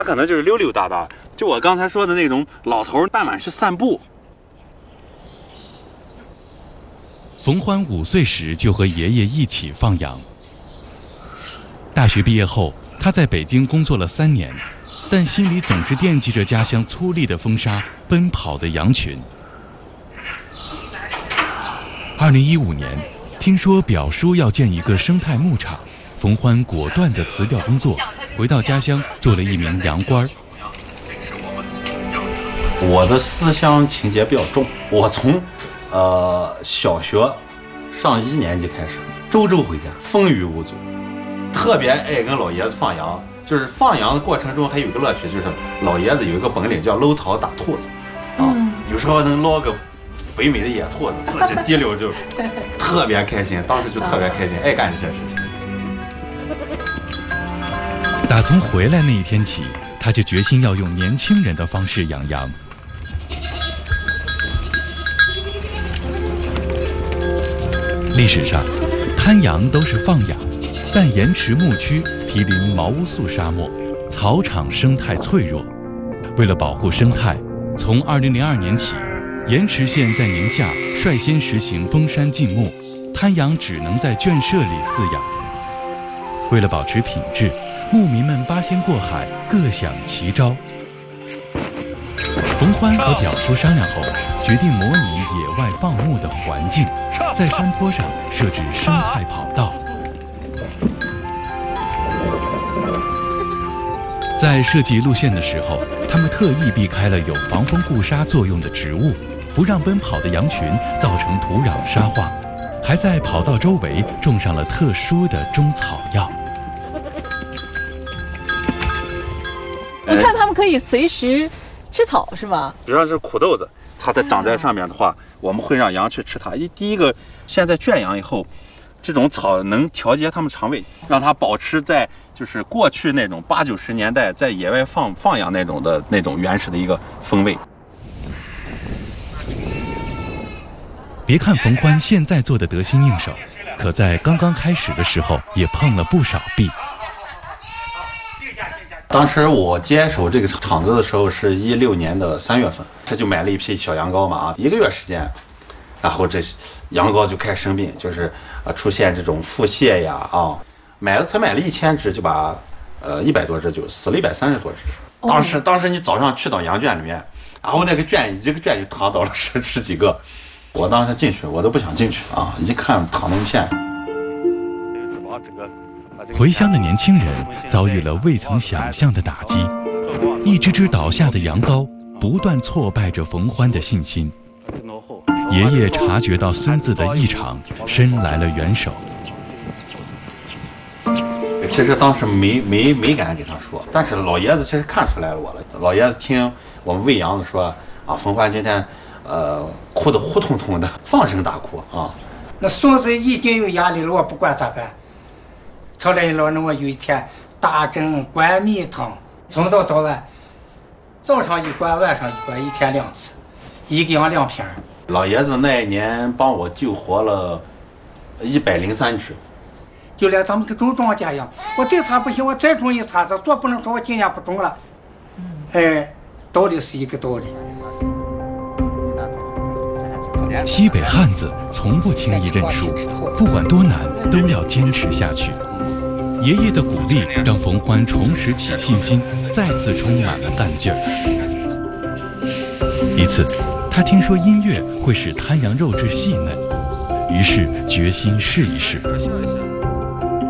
他可能就是溜溜达达，就我刚才说的那种老头傍晚去散步。 冯欢5岁时就和爷爷一起放羊。大学毕业后，他在北京工作了3年，但心里总是惦记着家乡粗粝的风沙、奔跑的羊群。2015年，听说表叔要建一个生态牧场，冯欢果断地辞掉工作，回到家乡做了一名羊倌。 我的思乡情节比较重，我从小学上1年级开始，周回家，风雨无阻，特别爱跟老爷子放羊。就是放羊的过程中还有一个乐趣，就是老爷子有一个本领叫搂桃打兔子，有时候能捞个肥美的野兔子，自己提溜就特别开心。当时就特别开心，爱干这些事情。 打从回来那一天起，他就决心要用年轻人的方式养羊。历史上，看羊都是放养，但盐池牧区毗邻毛乌素沙漠，草场生态脆弱。为了保护生态，从2002年起，盐池县在宁夏率先实行封山禁牧，滩羊只能在圈舍里饲养。为了保持品质，牧民们八仙过海，各享奇招。冯欢和表叔商量后，决定模拟野外放牧的环境，在山坡上设置生态跑道。在设计路线的时候，他们特意避开了有防风固沙作用的植物，不让奔跑的羊群造成土壤沙化，还在跑道周围种上了特殊的中草药。 我看他们可以随时吃草，是吧？ 比如说是苦豆子，它长在上面的话，我们会让羊去吃它。第一个，现在圈养以后，这种草能调节它们肠胃，让它保持在就是过去那种80、90年代在野外放养那种原始的一个风味。 别看冯欢现在做的得心应手，可在刚刚开始的时候也碰了不少壁。 当时我接手这个厂子的时候是16年的3月份，这就买了一批小羊羔嘛，1个月时间，然后这羊羔就开始生病，就是出现这种腹泻呀才买了1000只，就把100多只就死了130多只。当时你早上去到羊圈里面，然后那个圈一个圈就躺倒了十几个，我当时进去我都不想进去啊，一看躺那么片。 回乡的年轻人遭遇了未曾想象的打击，一只只倒下的羊羔不断挫败着冯欢的信心。爷爷察觉到孙子的异常，伸来了援手。 其实当时没敢给他说，但是老爷子其实看出来了我了。老爷子听我们喂羊的说冯欢今天哭得呼通通的，放声大哭啊。 那孙子已经有压力了，我不管咋办。后来那我有一天打针灌蜜汤，从早到晚，早上一灌，晚上一灌，一天2次，一个羊2瓶。 老爷子那一年帮我救活了103只。 就连咱们这种庄稼一样，我这茬不行，我再种一茬子，做不能说我今年不种了。道理是一个道理。 西北汉子从不轻易认输，不管多难都要坚持下去。爷爷的鼓励让冯欢重拾起信心，再次充满了干劲儿。一次，他听说音乐会使滩羊肉质细嫩，于是决心试一试。